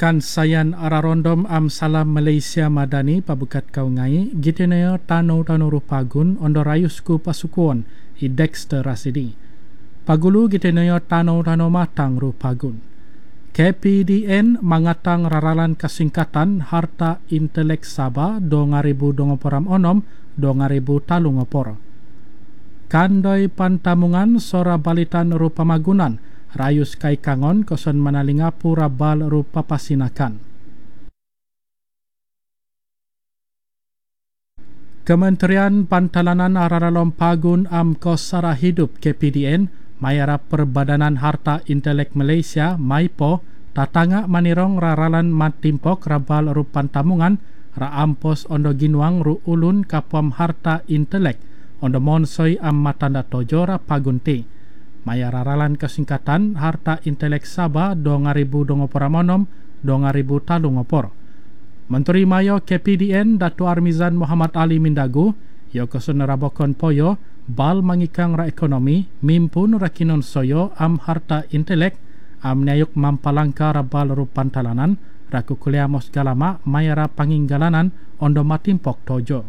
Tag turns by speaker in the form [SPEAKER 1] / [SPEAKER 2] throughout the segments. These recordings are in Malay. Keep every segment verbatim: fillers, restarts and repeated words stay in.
[SPEAKER 1] Kan sayan ararondom am salam Malaysia Madani pabukat kau ngai gitinaya tano tano rupagun ondo rayusku pasukuan i Dexter Rasidi. Pagulu gitinaya tano tano matang rupagun. K P D N mangatang raralan kasingkatan Harta Intelek Sabah dua ribu dua puluh enam dua ribu talung opor. Kandoi pantamungan sora balitan rupa magunan rayus kai kangon koson manalingapu rabal rupa pasinakan. Kementerian Pantalanan Araralom Pagun Am Kosara Hidup K P D N Mayara Perbadanan Harta Intelek Malaysia Maipo tatanga manirong raralan matimpok rabal rupan tamungan ra ampos ondo ginwang ru ulun kapuam Harta Intelek ondo monsoi am matanda tojora pagunti. Maya raralan kesingkatan Harta Intelek Sabah dua ribu dua puluh enam dua ribu talung opor. Menteri Mayo K P D N Dato' Armizan Muhammad Ali Mindagu yo kosun rabokon poyo bal mangikang ra ekonomi mimpun rakinon soyo am Harta Intelek am nyayuk mampalangka rabal rupan talanan raku kuliah mos galama mayara panginggalanan ondo matimpok tojo.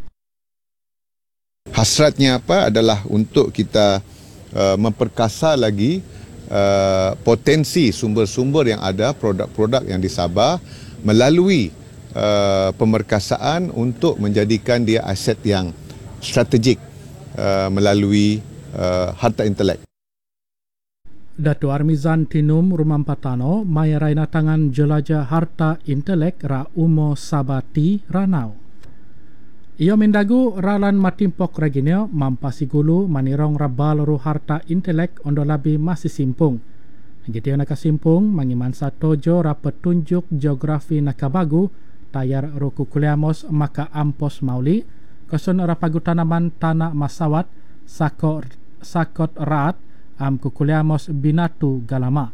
[SPEAKER 2] Hasratnya apa adalah untuk kita Uh, memperkasa lagi uh, potensi sumber-sumber yang ada, produk-produk yang di Sabah melalui uh, pemerkasaan untuk menjadikan dia aset yang strategik uh, melalui uh, Harta Intelek.
[SPEAKER 1] Dato' Armizan Tinum Rumampatano mayarai natangan jelajah Harta Intelek ra umo Sabati Ranau. Ia mendagu ralan matimpok raginyo mampasi gulu manirong rabal ru Harta Intelek ondo labi masih simpung. Gitu nakasimpung mangimansa tojo ra petunjuk geografi nakabagu tayar ru kukuliamos maka ampos mauli koson rapagu tanaman tanah masawat sakot sakot rat am kukuliamos binatu galama.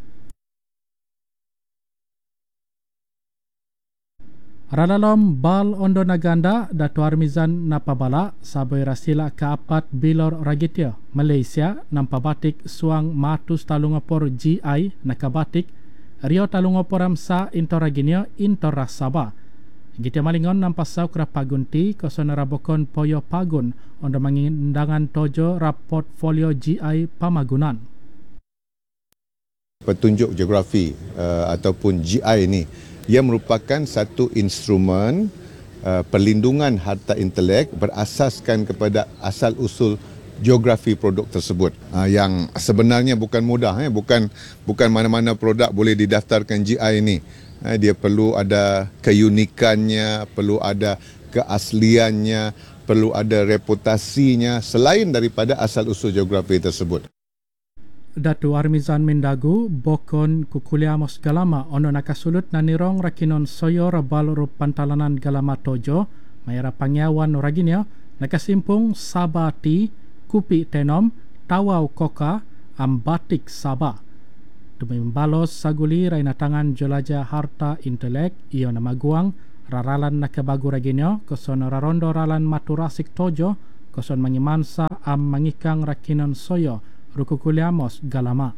[SPEAKER 1] Ralalom bal ondo naganda Dato' Armizan napabala saboy rasila kaapat bilor ragityo Malaysia nampabatik suang matus talungopor G I nakabatik rio talungopor amsa intoraginyo intoras Sabah. Gitya malingon nampasaw krapagunti koson rabokon poyo pagun ondo mangindangan tojo rap portfolio G I pamagunan.
[SPEAKER 2] Petunjuk geografi uh, ataupun G I ini ia merupakan satu instrumen uh, perlindungan harta intelek berasaskan kepada asal-usul geografi produk tersebut uh, yang sebenarnya bukan mudah, eh? bukan bukan mana-mana produk boleh didaftarkan G I ini. Uh, dia perlu ada keunikannya, perlu ada keasliannya, perlu ada reputasinya selain daripada asal-usul geografi tersebut.
[SPEAKER 1] Dato' Armizan Mindagu bokon kukuliamos galama ono nakasulut nanirong rakinon soyo rabal rupantalanan galama tojo mayara pangyawan raginyo nakasimpung Sabati kupi tenom tawau koka ambatik Sabah. Demi membalos saguli rainatangan jelajah Harta Intelek iyo namaguang raralan nakabagu raginyo koson rarondo ralan maturasik tojo koson mangimansa am mangikang rakinon soyo rukukuliamos galama.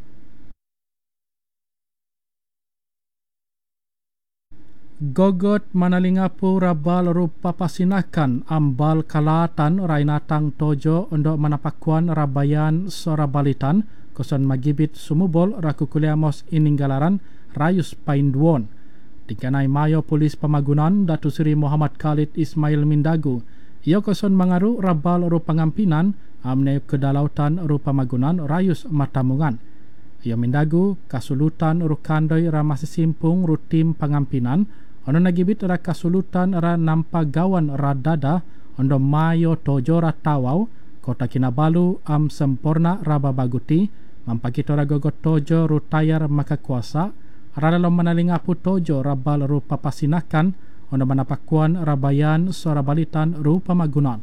[SPEAKER 1] Gogot manalingapu rabal rupa pasinakan ambal kalatan rainatang tojo untuk manapakuan rabayan sorabalitan koson magibit sumubol rakukuliamos ininggalaran rayus painduon. Tiganay Mayo Polis Pamagunan Dato' Seri Muhammad Khalid Ismail Mindagu ia koson mangaru rabal ru pangampinan amne kedalautan ru pamagunan rayus matamungan. Ia mindagu kasulutan ru kandoi ra masisimpung ru tim pangampinan ono nagibit ra kasulutan ra nampagawan ra dada ondo Mayo tojo ra tawau kota Kinabalu am sempurna ra babaguti mampakito ra gogot tojo ru tayar makakuasa ra dalam manalingapu tojo rabal ru papasinakan ono manapakuan rabayan sorabalitan ru pamagunan.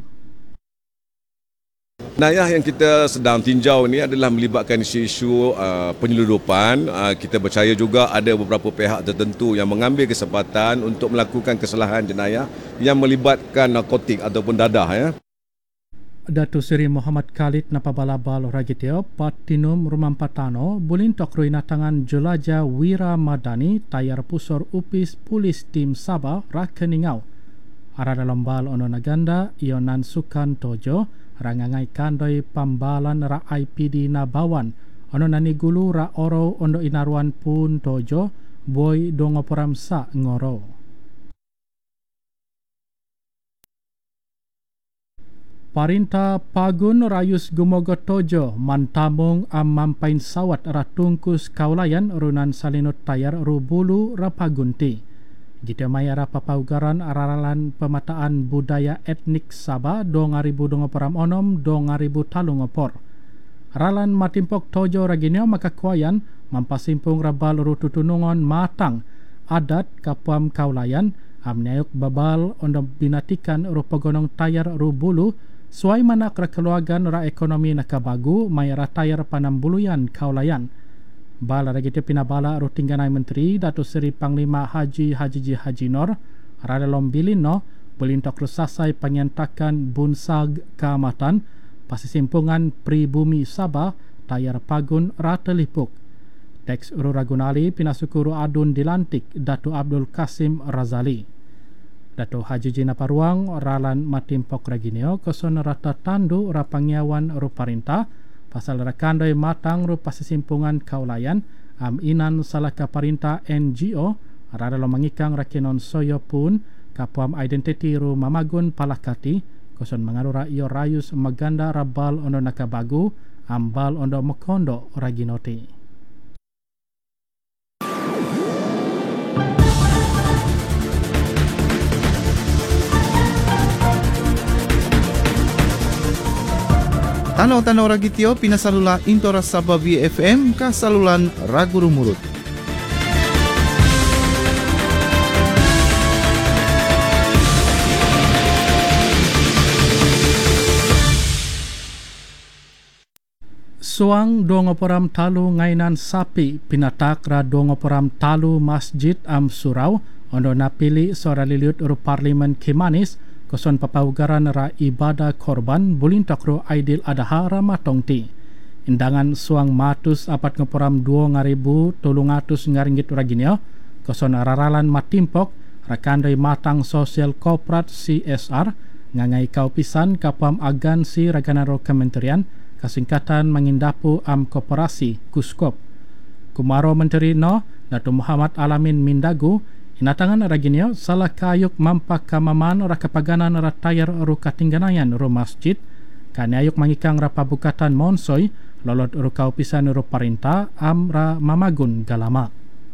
[SPEAKER 3] Jenayah yang kita sedang tinjau ini adalah melibatkan isu-isu uh, penyeludupan. Uh, kita percaya juga ada beberapa pihak tertentu yang mengambil kesempatan untuk melakukan kesalahan jenayah yang melibatkan narkotik ataupun dadah. Ya.
[SPEAKER 1] Datu Seri Muhammad Khalid napabalabal ragitio patinum rumampatano bulintok ruinatangan jelaja Wira Madani tayar pusor upis pulis tim Sabah rakeningau. Ara dalam bal ono naganda ionan sukan tojo rangangai kandoi pambalan ra I P D Nabawan ono nani gulu ra oro ondo inaruan pun tojo boy dongoporam sa ngoro. Parinta Pagun rayus gumogot tojo mantamung am mampain sawat ratungkus kaulayan runan salinut tayar rubulu rapagunti. Jika maya rapapaugaran aralan pemataan budaya etnik Sabah dong aribu dongoporam onom dong aribu talungopor. Aralan matimpok tojo raginyo makakuayan mampasimpung rabal rututunungon matang adat kapuam kaulayan amnyayuk babal ondo binatikan rupagonong tayar rubulu suai manak rakeluagan ra ekonomi nakabagu may ratayar panambuluyan kaulayan. Bala ragiti pinabala rutingganay menteri Dato Seri Panglima Haji Haji Haji Nor radalom bilino belintok rusasay panyantakan bunsag kaamatan pasisimpungan pribumi Sabah tayar pagun ratelipuk. Teks Uru Ragunali pinasukuru adun dilantik Dato Abdul Kasim Razali. Dato Haji Jina Paruang ralan matimpok ragineo koson rata tandu rapangyawan ruparinta pasal rakandoi matang rupa sisimpungan kaulayan am inan salaka parinta N G O rada lo mangikang rakinon soyo pun kapuam identiti ru mamagun palakati koson mangarura iyo rayus maganda rabal ondo nakabagu ambal ondo mekondo raginoti.
[SPEAKER 4] Tanaw-tanaw ragityo pinasalula Intora Sabah B F M kasalulan Raguru Murut.
[SPEAKER 1] Suang dongoporam talu ngainan sapi pinatak ra dongoporam talu masjid am surau ondo napili sora liliut ru parlimen Kimanis koson papaugaran ra ibadah korban bulintok ru Aidil Adha ramatongti. Indangan suang matus apat ngoporam dua ngaribu tulungatus ngaringgit raginyo koson raralan matimpok rakandai matang sosial korporat C S R ngangai kaupisan kapam agensi raganaro kementerian kasingkatan mengindapu am koperasi Kuskop. Kumaro Menteri no Dato Muhammad Alamin Mindagu inatangan raginyo salah kayuk mampak kamaman rakapaganan ratayar ru katingganayan ru masjid kani ayuk mangikang rapabukatan monsoy lolot ru kaupisan ru parinta am ra mamagun galama.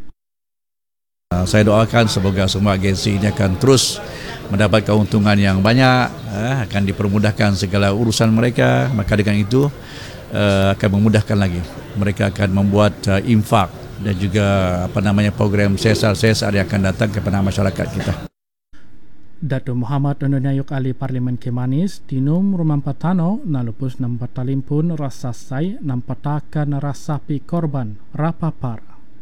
[SPEAKER 5] Saya doakan semoga semua agensi ini akan terus mendapat keuntungan yang banyak, eh, akan dipermudahkan segala urusan mereka, maka dengan itu eh, akan memudahkan lagi. Mereka akan membuat eh, infak dan juga apa namanya program C S R C S R yang akan datang kepada masyarakat kita.
[SPEAKER 1] Dato Muhammad Ondonyayuk Ali Parlimen Kimanis tinum rumampatano nalupus nampatalimpun rasasai nampatakan rasapi korban rapapar.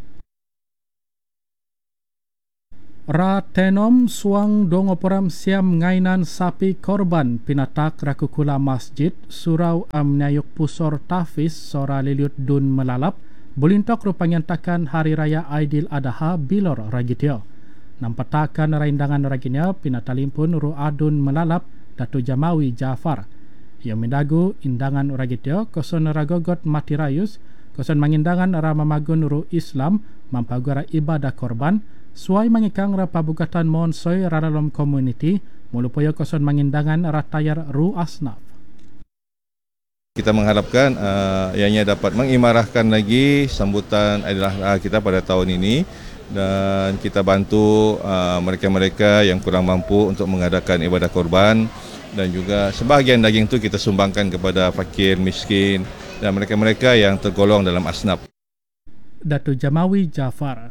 [SPEAKER 1] Ra tenom suang dongoporam siam ngainan sapi korban pinatak rakukula masjid surau amnyayuk pusor tafis sora liliut dun melalap bulintok rupanyantakan hari raya Aidil Adha bilor ragityo. Nampatakan raindangan raginya pinatalimpun ru adun melalap Datu Jamawi Jafar. Ia mendagu indangan ragityo koson ragogot mati rayus koson mangindangan ramamagun ru Islam mampagara ibadah korban suai mangikang rapabukatan monsoy raralom community mulupoyo koson mangindangan ratayar ru asnaf.
[SPEAKER 2] Kita mengharapkan uh, ianya dapat mengimarahkan lagi sambutan Aidil Adha kita pada tahun ini dan kita bantu uh, mereka-mereka yang kurang mampu untuk mengadakan ibadah korban dan juga sebahagian daging itu kita sumbangkan kepada fakir, miskin dan mereka-mereka yang tergolong dalam asnaf.
[SPEAKER 1] Datu Jamawi Jafar.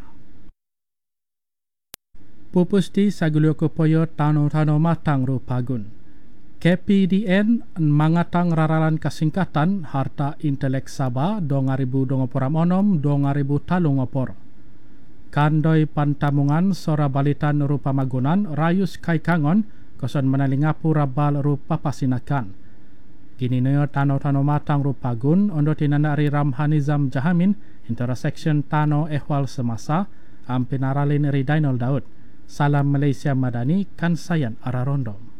[SPEAKER 1] Pupusti sagulio kopoyo tano-tano matang ru pagun. K P D N mangatang raralan kasingkatan harta intelek Sabah dong aribu dongoporam onom dong aribu talungopor. Kandoi pantamungan sora balitan rupa magunan rayus kai kangon koson menalingapu rabal rupa pasinakan. Kini neo tano-tano matang rupagun ondo tinandari Ramhanizam Jahamin intersection tano ehwal semasa am pinaralin Ridainal Daud. Salam Malaysia Madani kan sayan Ararondo.